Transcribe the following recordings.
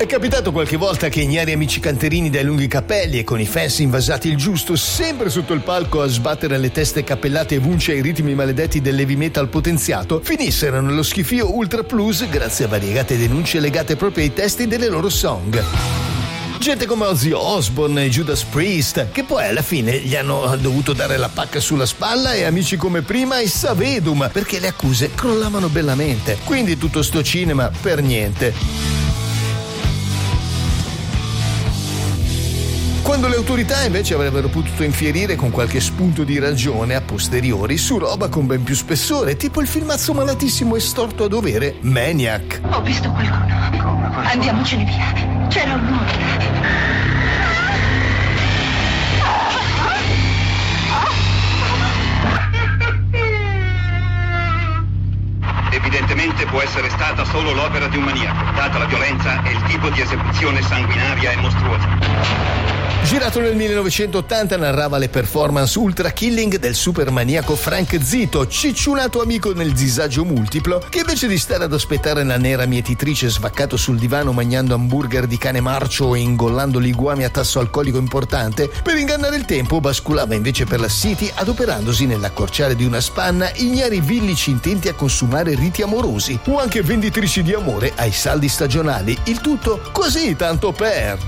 È capitato qualche volta che ignari amici canterini dai lunghi capelli e con i fans invasati il giusto, sempre sotto il palco a sbattere le teste cappellate e vunce ai ritmi maledetti del heavy metal potenziato, finissero nello schifio Ultra Plus grazie a variegate denunce legate proprio ai testi delle loro song. Gente come Ozzy Osbourne e Judas Priest, che poi alla fine gli hanno dovuto dare la pacca sulla spalla, e amici come prima i Savedum, perché le accuse crollavano bellamente. Quindi tutto sto cinema per niente. Quando le autorità invece avrebbero potuto infierire con qualche spunto di ragione a posteriori su roba con ben più spessore, tipo il filmazzo malatissimo e storto a dovere Maniac. Ho visto qualcuno. Come? Andiamocene via. C'era un uomo. Evidentemente può essere stata solo l'opera di un maniaco, data la violenza e il tipo di esecuzione sanguinaria e mostruosa. Girato nel 1980, narrava le performance ultra killing del super maniaco Frank Zito, cicciunato amico nel disagio multiplo, che invece di stare ad aspettare la nera mietitrice svaccato sul divano mangiando hamburger di cane marcio e ingollando liguami a tasso alcolico importante, per ingannare il tempo basculava invece per la City adoperandosi nell'accorciare di una spanna ignari villici intenti a consumare riti amorosi o anche venditrici di amore ai saldi stagionali, il tutto così tanto per...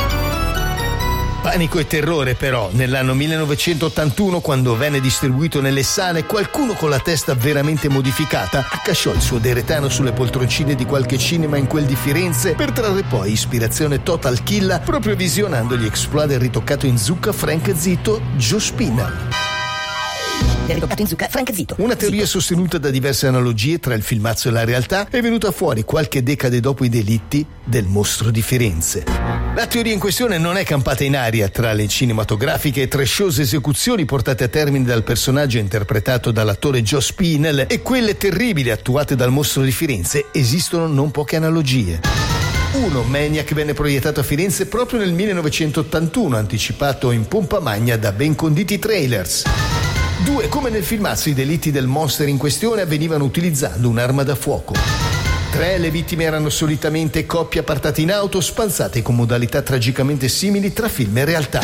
Panico e terrore però nell'anno 1981, quando venne distribuito nelle sale, qualcuno con la testa veramente modificata accasciò il suo deretano sulle poltroncine di qualche cinema in quel di Firenze per trarre poi ispirazione total killa proprio visionando gli exploit del ritoccato in zucca Frank Zito, Joe Spinell. Ritoccato in zucca Frank Zito. Una teoria sostenuta da diverse analogie tra il filmazzo e la realtà è venuta fuori qualche decade dopo i delitti del mostro di Firenze. La teoria in questione non è campata in aria. Tra le cinematografiche e trashose esecuzioni portate a termine dal personaggio interpretato dall'attore Joe Spinell e quelle terribili attuate dal mostro di Firenze esistono non poche analogie. 1. Maniac venne proiettato a Firenze proprio nel 1981, anticipato in pompa magna da ben conditi trailers. 2. Come nel filmazzo, i delitti del monster in questione avvenivano utilizzando un'arma da fuoco. 3. Le vittime erano solitamente coppie appartate in auto, spanzate con modalità tragicamente simili tra film e realtà.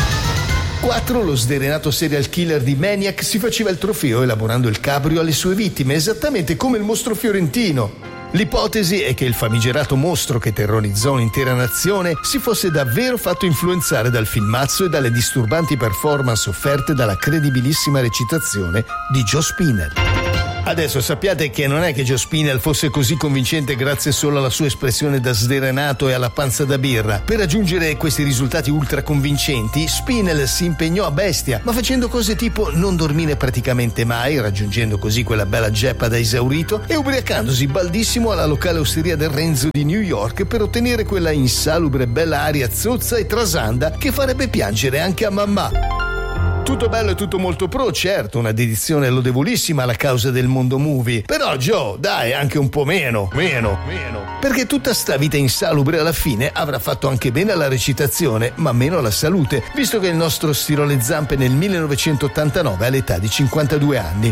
4. Lo sdrenato serial killer di Maniac si faceva il trofeo elaborando il cabrio alle sue vittime, esattamente come il mostro fiorentino. L'ipotesi è che il famigerato mostro che terrorizzò un'intera nazione si fosse davvero fatto influenzare dal filmazzo e dalle disturbanti performance offerte dalla credibilissima recitazione di Joe Spinell. Adesso sappiate che non è che Joe Spinell fosse così convincente grazie solo alla sua espressione da sdrenato e alla panza da birra. Per raggiungere questi risultati ultra convincenti, Spinell si impegnò a bestia, ma facendo cose tipo non dormire praticamente mai, raggiungendo così quella bella geppa da esaurito, e ubriacandosi baldissimo alla locale osteria del Renzo di New York per ottenere quella insalubre bella aria zozza e trasanda che farebbe piangere anche a mamma. Tutto bello e tutto molto pro, certo, una dedizione lodevolissima alla causa del mondo movie. Però Joe, dai, anche un po' meno. Perché tutta sta vita insalubre alla fine avrà fatto anche bene alla recitazione, ma meno alla salute, visto che il nostro stirò le zampe nel 1989 all'età di 52 anni.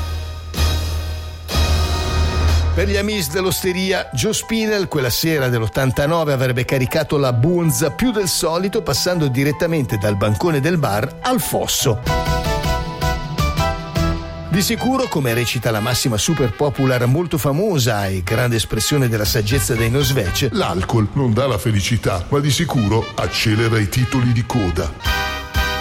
Per gli amici dell'osteria, Joe Spinell quella sera dell'89 avrebbe caricato la bunza più del solito, passando direttamente dal bancone del bar al fosso. Di sicuro, come recita la massima super popular molto famosa e grande espressione della saggezza dei Nosvec, l'alcol non dà la felicità, ma di sicuro accelera i titoli di coda.